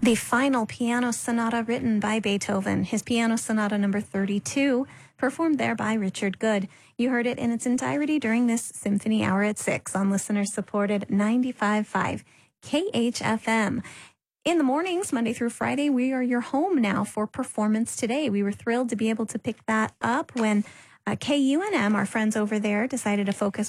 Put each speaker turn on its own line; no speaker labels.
The final piano sonata written by Beethoven, his piano sonata number 32, performed there by Richard Good. You heard it in its entirety during this Symphony Hour at 6 on listener-supported 95.5 KHFM. In the mornings, Monday through Friday, we are your home now for Performance Today. We were thrilled to be able to pick that up when KUNM, our friends over there, decided to focus